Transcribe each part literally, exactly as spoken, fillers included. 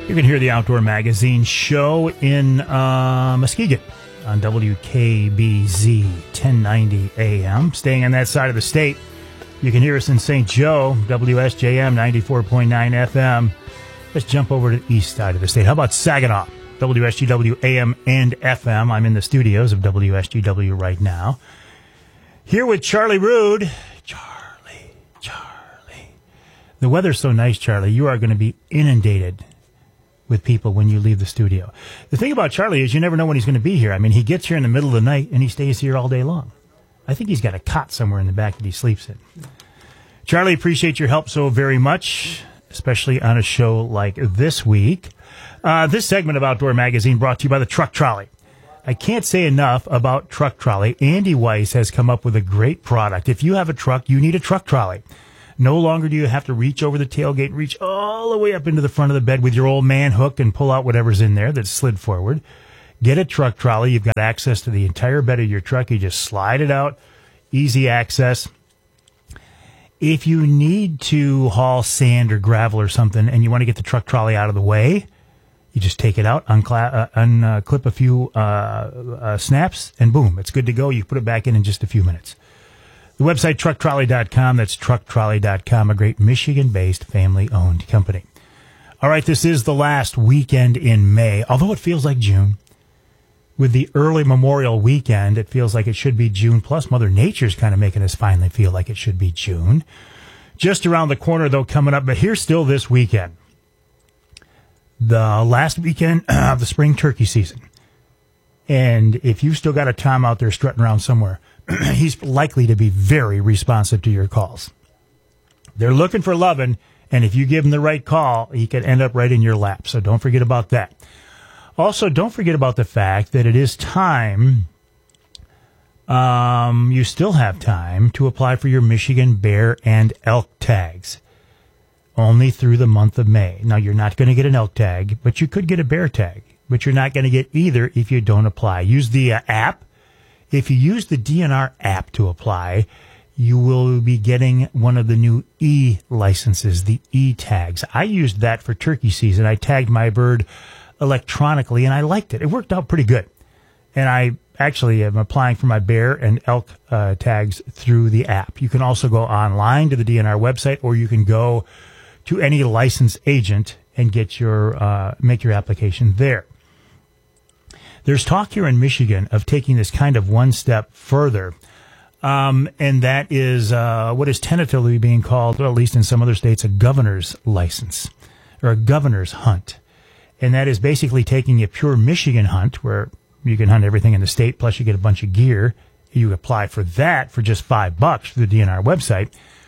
You can hear the Outdoor Magazine show in uh, Muskegon on W K B Z ten ninety A M. Staying on that side of the state, you can hear us in Saint Joe, W S J M ninety-four point nine F M. Let's jump over to the east side of the state. How about Saginaw, W S G W A M and F M. I'm in the studios of W S G W right now. Here with Charlie Rood. Charlie, Charlie. The weather's so nice, Charlie. You are going to be inundated with people when you leave the studio. The thing about Charlie is you never know when he's going to be here. I mean, he gets here in the middle of the night and he stays here all day long. I think he's got a cot somewhere in the back that he sleeps in. Charlie, appreciate your help so very much, especially on a show like this week. Uh, this segment of Outdoor Magazine brought to you by the Truck Trolley. I can't say enough about Truck Trolley. Andy Weiss has come up with a great product. If you have a truck, you need a truck trolley. No longer do you have to reach over the tailgate, reach all the way up into the front of the bed with your old man hook and pull out whatever's in there that's slid forward. Get a truck trolley. You've got access to the entire bed of your truck. You just slide it out. Easy access. If you need to haul sand or gravel or something and you want to get the truck trolley out of the way, you just take it out, unclip uh, unclip a few uh, uh, snaps, and boom, it's good to go. You put it back in in just a few minutes. The website, truck trolley dot com. That's truck trolley dot com, a great Michigan-based, family-owned company. All right, this is the last weekend in May, although it feels like June. With the early Memorial weekend, it feels like it should be June. Plus, Mother Nature's kind of making us finally feel like it should be June. Just around the corner, though, coming up, but here's still this weekend. The last weekend of the spring turkey season. And if you've still got a Tom out there strutting around somewhere, he's likely to be very responsive to your calls. They're looking for loving, and if you give him the right call, he could end up right in your lap. So don't forget about that. Also, don't forget about the fact that it is time, um, you still have time to apply for your Michigan bear and elk tags. Only through the month of May. Now, you're not going to get an elk tag, but you could get a bear tag. But you're not going to get either if you don't apply. Use the uh, app. If you use the D N R app to apply, you will be getting one of the new e-licenses, the e-tags. I used that for turkey season. I tagged my bird electronically, and I liked it. It worked out pretty good. And I actually am applying for my bear and elk uh, tags through the app. You can also go online to the D N R website, or you can go to any licensed agent and get your uh, make your application there. There's talk here in Michigan of taking this kind of one step further, um, and that is uh, what is tentatively being called, or at least in some other states, a governor's license or a governor's hunt. And that is basically taking a pure Michigan hunt where you can hunt everything in the state, plus you get a bunch of gear. You apply for that for just five bucks through the D N R website,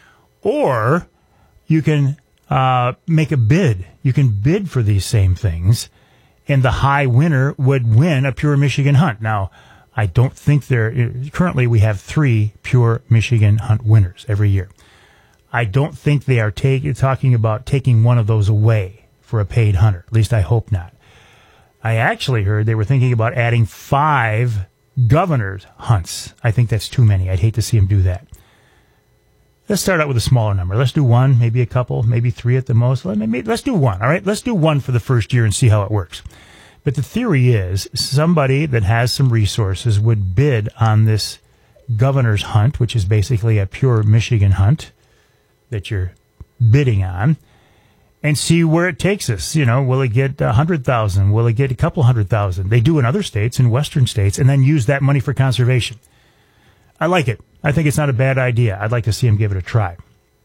or you can uh, make a bid. You can bid for these same things, and the high winner would win a pure Michigan hunt. Now, I don't think there, currently we have three pure Michigan hunt winners every year. I don't think they are take, talking about taking one of those away for a paid hunter. At least I hope not. I actually heard they were thinking about adding five governor's hunts. I think that's too many. I'd hate to see them do that. Let's start out with a smaller number. Let's do one, maybe a couple, maybe three at the most. Let's do one, all right? Let's do one for the first year and see how it works. But the theory is somebody that has some resources would bid on this governor's hunt, which is basically a pure Michigan hunt that you're bidding on, and see where it takes us. You know, will it get a hundred thousand? Will it get a couple hundred thousand? They do in other states, in western states, and then use that money for conservation. I like it. I think it's not a bad idea. I'd like to see them give it a try.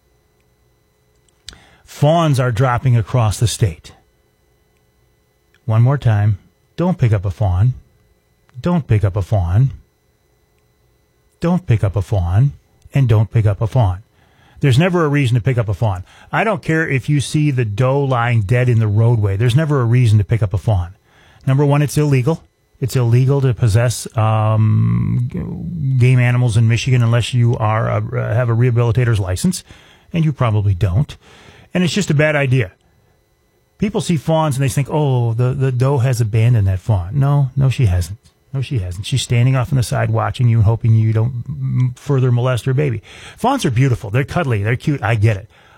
Fawns are dropping across the state. One more time. Don't pick up a fawn. Don't pick up a fawn. Don't pick up a fawn. And don't pick up a fawn. There's never a reason to pick up a fawn. I don't care if you see the doe lying dead in the roadway. There's never a reason to pick up a fawn. Number one, it's illegal. It's illegal to possess um, game animals in Michigan unless you are a, have a rehabilitator's license, and you probably don't. And it's just a bad idea. People see fawns and they think, oh, the, the doe has abandoned that fawn. No, no, she hasn't. No, she hasn't. She's standing off on the side watching you and hoping you don't further molest her baby. Fawns are beautiful. They're cuddly. They're cute. I get it.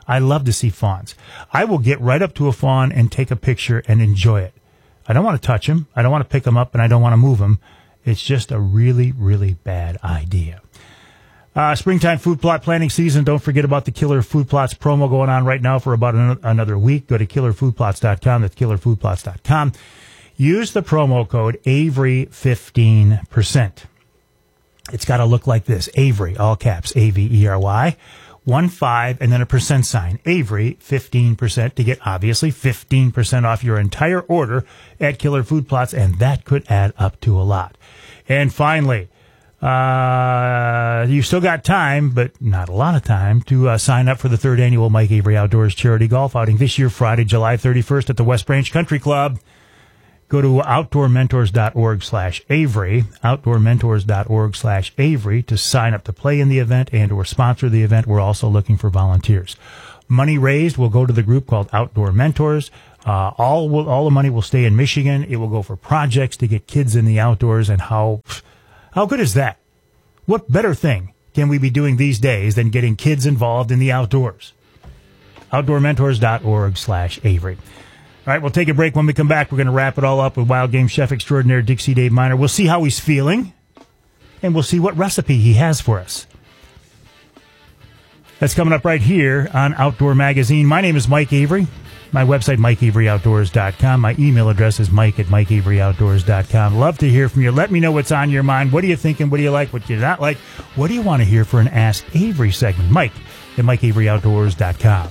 I love to see fawns. I will get right up to a fawn and take a picture and enjoy it. I don't want to touch him. I don't want to pick him up, and I don't want to move him. It's just a really, really bad idea. Uh, springtime food plot planting season. Don't forget about the Killer Food Plots promo going on right now for about an- another week. Go to killer food plots dot com. That's killer food plots dot com. Use the promo code Avery fifteen percent. It's got to look like this. Avery, all caps, A V E R Y, one five, and then a percent sign. Avery, fifteen percent to get, obviously, fifteen percent off your entire order at Killer Food Plots, and that could add up to a lot. And finally, Uh, you still got time, but not a lot of time, to uh, sign up for the third annual Mike Avery Outdoors Charity Golf Outing this year, Friday, July thirty-first at the West Branch Country Club. Go to outdoor mentors dot org slash Avery, outdoor mentors dot org slash Avery to sign up to play in the event and or sponsor the event. We're also looking for volunteers. Money raised will go to the group called Outdoor Mentors. Uh, all will, all the money will stay in Michigan. It will go for projects to get kids in the outdoors, and how... How good is that? What better thing can we be doing these days than getting kids involved in the outdoors? outdoor mentors dot org slash Avery. All right, we'll take a break. When we come back, we're going to wrap it all up with Wild Game Chef Extraordinaire Dixie Dave Miner. We'll see how he's feeling, and we'll see what recipe he has for us. That's coming up right here on Outdoor Magazine. My name is Mike Avery. My website, mike avery outdoors dot com. My email address is mike at mike avery outdoors dot com. Love to hear from you. Let me know what's on your mind. What are you thinking? What do you like? What do you not like? What do you want to hear for an Ask Avery segment? Mike at mike avery outdoors dot com.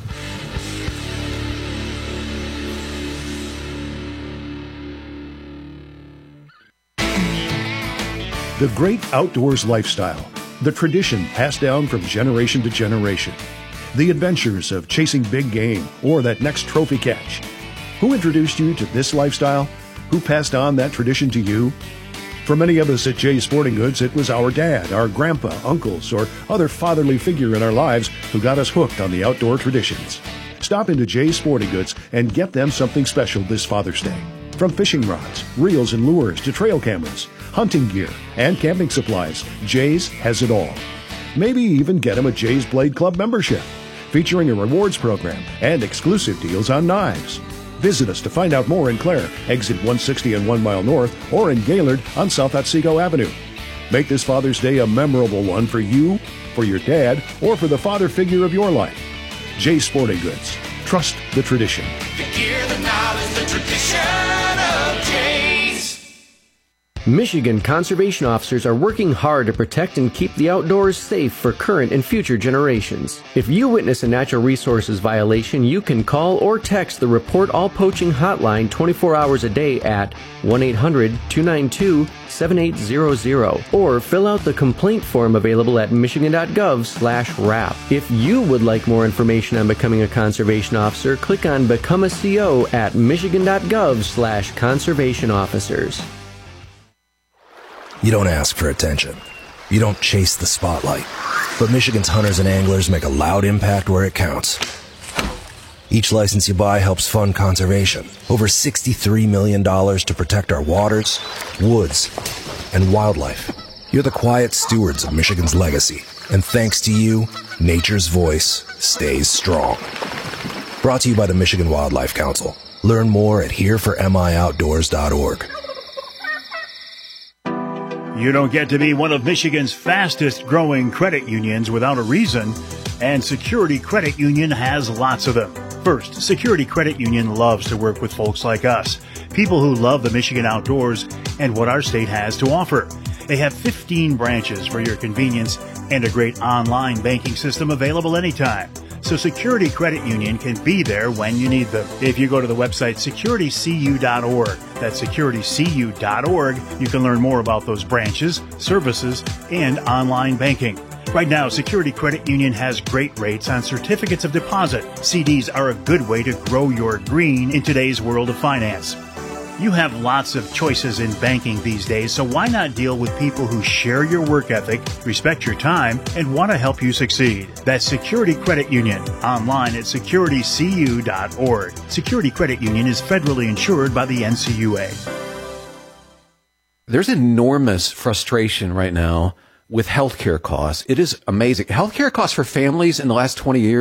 The great outdoors lifestyle. The tradition passed down from generation to generation. The adventures of chasing big game or that next trophy catch. Who introduced you to this lifestyle? Who passed on that tradition to you? For many of us at Jay's Sporting Goods, it was our dad, our grandpa, uncles, or other fatherly figure in our lives who got us hooked on the outdoor traditions. Stop into Jay's Sporting Goods and get them something special this Father's Day. From fishing rods, reels and lures to trail cameras, hunting gear, and camping supplies, Jay's has it all. Maybe even get them a Jay's Blade Club membership, featuring a rewards program and exclusive deals on knives. Visit us to find out more in Clare, exit one sixty and one mile north, or in Gaylord on South Otsego Avenue. Make this Father's Day a memorable one for you, for your dad, or for the father figure of your life. Jay's Sporting Goods. Trust the tradition. The gear, the knowledge, the tradition of Jay's. Michigan conservation officers are working hard to protect and keep the outdoors safe for current and future generations. If you witness a natural resources violation, you can call or text the Report All Poaching hotline twenty-four hours a day at one eight hundred two nine two seven eight zero zero or fill out the complaint form available at michigan dot gov slash rap. If you would like more information on becoming a conservation officer, click on Become a C O at michigan dot gov slash conservation officers. You don't ask for attention. You don't chase the spotlight. But Michigan's hunters and anglers make a loud impact where it counts. Each license you buy helps fund conservation. Over sixty-three million dollars to protect our waters, woods, and wildlife. You're the quiet stewards of Michigan's legacy. And thanks to you, nature's voice stays strong. Brought to you by the Michigan Wildlife Council. Learn more at here for mi outdoors dot org. You don't get to be one of Michigan's fastest growing credit unions without a reason, and Security Credit Union has lots of them. First, Security Credit Union loves to work with folks like us, people who love the Michigan outdoors and what our state has to offer. They have fifteen branches for your convenience and a great online banking system available anytime. So Security Credit Union can be there when you need them. If you go to the website security c u dot org, that's security c u dot org, you can learn more about those branches, services, and online banking. Right now, Security Credit Union has great rates on certificates of deposit. C Ds are a good way to grow your green in today's world of finance. You have lots of choices in banking these days, so why not deal with people who share your work ethic, respect your time, and want to help you succeed? That's Security Credit Union, online at security c u dot org. Security Credit Union is federally insured by the N C U A. There's enormous frustration right now with healthcare costs. It is amazing. Healthcare costs for families in the last twenty years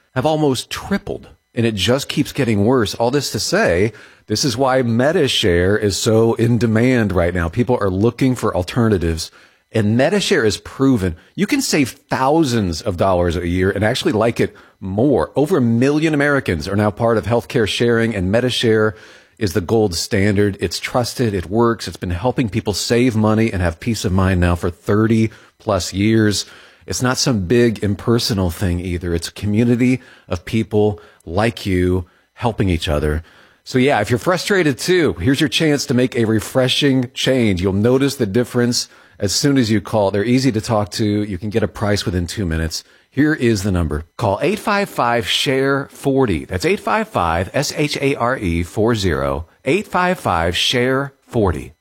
have almost tripled, and it just keeps getting worse. All this to say, this is why MediShare is so in demand right now. People are looking for alternatives, and MediShare is proven you can save thousands of dollars a year and actually like it more. Over a million Americans are now part of healthcare sharing, and MediShare is the gold standard. It's trusted. It works. It's been helping people save money and have peace of mind now for thirty plus years. It's not some big impersonal thing either. It's a community of people like you helping each other. So yeah, if you're frustrated too, here's your chance to make a refreshing change. You'll notice the difference as soon as you call. They're easy to talk to. You can get a price within two minutes. Here is the number. Call eight five five, share forty. That's eight five five, S H A R E, four zero, eight five five, share forty.